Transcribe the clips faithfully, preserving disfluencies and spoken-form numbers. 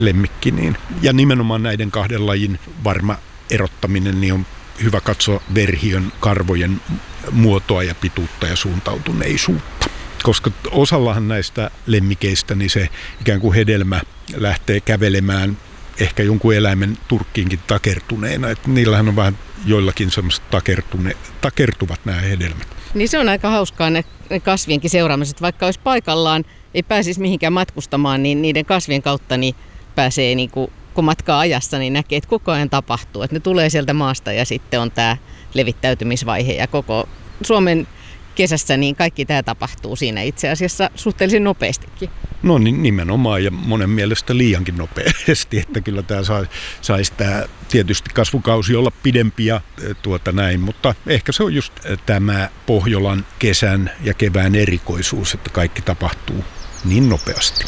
lemmikki. Niin. Ja nimenomaan näiden kahden lajin varma erottaminen niin on hyvä katsoa verhiön karvojen muotoa ja pituutta ja suuntautuneisuutta. Koska osallahan näistä lemmikeistä niin se ikään kuin hedelmä lähtee kävelemään ehkä jonkun eläimen turkkiinkin takertuneena. Että niillähän on vähän joillakin semmoiset takertune, takertuvat nämä hedelmät. Niin se on aika hauskaa ne, ne kasvienkin seuraamiset. Vaikka olisi paikallaan, ei pääsisi mihinkään matkustamaan, niin niiden kasvien kautta niin pääsee, niin kuin, kun matkaa ajassa, niin näkee, että koko ajan tapahtuu. Että ne tulee sieltä maasta ja sitten on tämä levittäytymisvaihe ja koko Suomen kesässä niin kaikki tämä tapahtuu siinä itse asiassa suhteellisen nopeastikin. No niin, nimenomaan ja monen mielestä liiankin nopeasti, että kyllä tämä saisi sais tämä tietysti kasvukausi olla pidempi ja tuota näin, mutta ehkä se on just tämä Pohjolan kesän ja kevään erikoisuus, että kaikki tapahtuu niin nopeasti.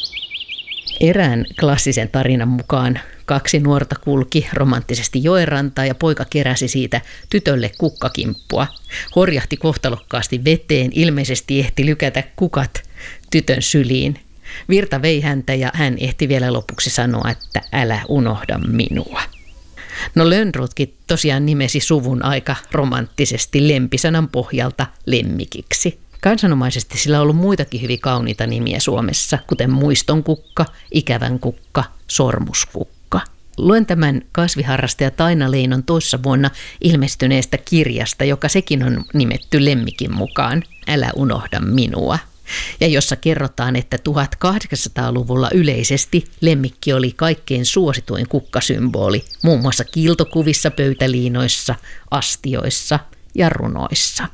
Erään klassisen tarinan mukaan kaksi nuorta kulki romanttisesti joenrantaa ja poika keräsi siitä tytölle kukkakimppua. Horjahti kohtalokkaasti veteen, ilmeisesti ehti lykätä kukat tytön syliin. Virta vei häntä ja hän ehti vielä lopuksi sanoa, että älä unohda minua. No Lönnrotkin tosiaan nimesi suvun aika romanttisesti lempisanan pohjalta lemmikiksi. Kansanomaisesti sillä on ollut muitakin hyvin kauniita nimiä Suomessa, kuten muiston kukka, ikävän kukka, sormuskukka. Luen tämän kasviharrastaja Taina Leinon toissa vuonna ilmestyneestä kirjasta, joka sekin on nimetty lemmikin mukaan, Älä unohda minua. Ja jossa kerrotaan, että tuhatkahdeksansataaluvulla yleisesti lemmikki oli kaikkein suosituin kukkasymboli, muun muassa kiiltokuvissa, pöytäliinoissa, astioissa ja runoissa.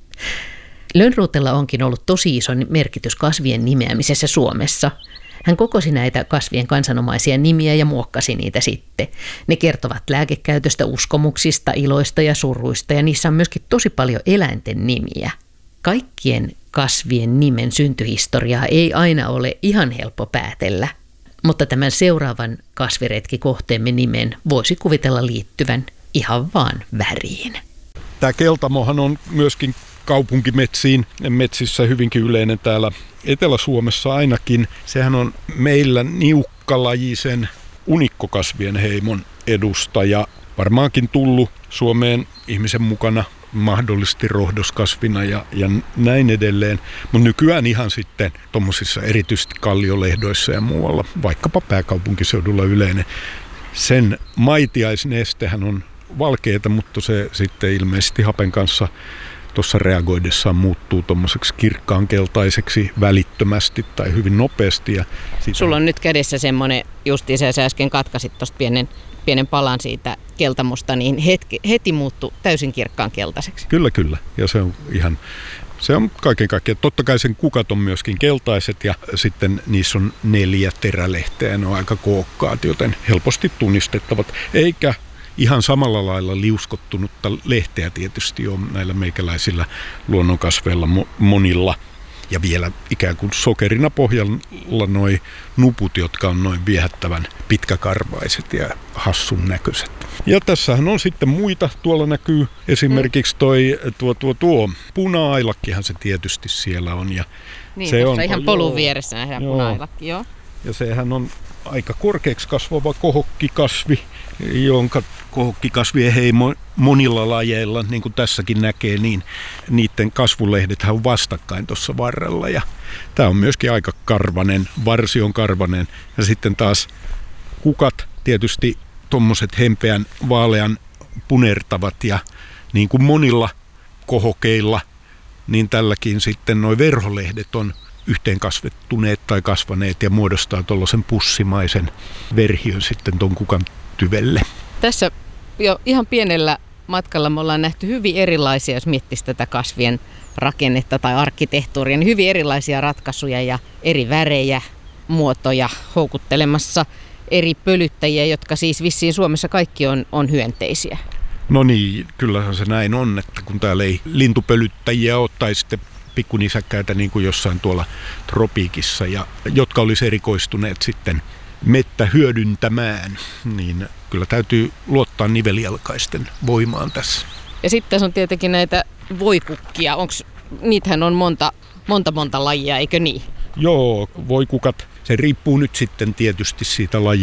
Lönnrotella onkin ollut tosi iso merkitys kasvien nimeämisessä Suomessa. Hän kokosi näitä kasvien kansanomaisia nimiä ja muokkasi niitä sitten. Ne kertovat lääkekäytöstä, uskomuksista, iloista ja suruista ja niissä on myöskin tosi paljon eläinten nimiä. Kaikkien kasvien nimen syntyhistoriaa ei aina ole ihan helppo päätellä, mutta tämän seuraavan kasviretkikohteemme nimen voisi kuvitella liittyvän ihan vaan väriin. Tämä keltamohan on myöskin kaupunkimetsiin, metsissä hyvinkin yleinen täällä Etelä-Suomessa ainakin. Sehän on meillä niukkalajisen unikkokasvien heimon edustaja. Varmaankin tullut Suomeen ihmisen mukana mahdollisesti rohdoskasvina ja, ja näin edelleen. Mutta nykyään ihan sitten tuommoisissa erityisesti kalliolehdoissa ja muualla, vaikkapa pääkaupunkiseudulla yleinen. Sen maitiaisnestehän on valkeata, mutta se sitten ilmeisesti hapen kanssa tuossa reagoidessaan muuttuu tuommoiseksi kirkkaan keltaiseksi välittömästi tai hyvin nopeasti. Ja sulla on nyt kädessä semmoinen, justiinsa sä äsken katkasit tuosta pienen, pienen palan siitä keltamusta, niin hetki, heti muuttui täysin kirkkaan keltaiseksi. Kyllä, kyllä. Ja se on ihan, se on kaiken kaikkiaan. Totta kai sen kukat on myöskin keltaiset ja sitten niissä on neljä terälehteä ja ne on aika kookkaat, joten helposti tunnistettavat. Eikä ihan samalla lailla liuskottunutta lehteä tietysti on näillä meikäläisillä luonnonkasveilla monilla. Ja vielä ikään kuin sokerina pohjalla noi nuput, jotka on noin viehättävän pitkäkarvaiset ja hassun näköiset. Ja tässähän on sitten muita. Tuolla näkyy esimerkiksi toi tuo, tuo, tuo puna-ailakkihan se tietysti siellä on. Ja niin, se on ihan polun joo, vieressä nähdään puna-ailakki, joo. Ja sehän on aika korkeaksi kasvava kohokkikasvi, jonka kohokkikasvien heimo monilla lajeilla, niin kuin tässäkin näkee, niin niiden kasvulehdethän on vastakkain tuossa varrella. Ja tämä on myöskin aika karvanen, varsi on karvanen. Ja sitten taas kukat tietysti tuommoiset hempeän vaalean punertavat ja niin kuin monilla kohokeilla, niin tälläkin sitten nuo verholehdet on yhteenkasvettuneet tai kasvaneet ja muodostaa tuollaisen pussimaisen verhiön sitten tuon kukan tyvelle. Tässä jo ihan pienellä matkalla me ollaan nähty hyvin erilaisia, jos miettisi tätä kasvien rakennetta tai arkkitehtuuria, niin hyvin erilaisia ratkaisuja ja eri värejä, muotoja houkuttelemassa eri pölyttäjiä, jotka siis vissiin Suomessa kaikki on, on hyönteisiä. No niin, kyllähän se näin on, että kun täällä ei lintupölyttäjiä ole tai sitten pikkunisäkkäitä niin kuin jossain tuolla tropiikissa, ja, jotka olisi erikoistuneet sitten mettä hyödyntämään, niin kyllä täytyy luottaa nivelijalkaisten voimaan tässä. Ja sitten tässä on tietenkin näitä voikukkia. Onks, niitähän on monta, monta, monta lajia, eikö niin? Joo, voikukat. Se riippuu nyt sitten tietysti siitä lajista.